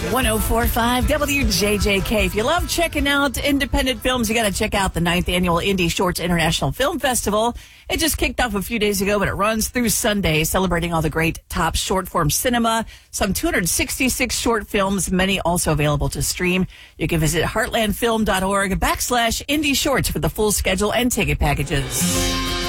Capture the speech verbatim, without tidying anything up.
one oh four point five W J J K. If you love checking out independent films, you got to check out the ninth Annual Indie Shorts International Film Festival. It just kicked off a few days ago, but it runs through Sunday, celebrating all the great top short-form cinema. Some two hundred sixty-six short films, many also available to stream. You can visit heartlandfilm.org backslash indie shorts for the full schedule and ticket packages.